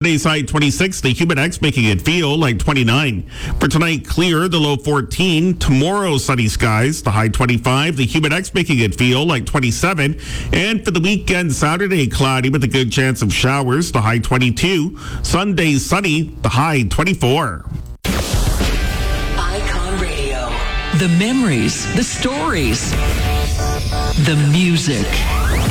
Today's high 26, the humid X making it feel like 29. For tonight, clear, the low 14. Tomorrow, sunny skies, the high 25. The humid X making it feel like 27. And for the weekend, Saturday, cloudy with a good chance of showers, the high 22. Sunday, sunny, the high 24. Icon Radio. The memories, the stories, the music.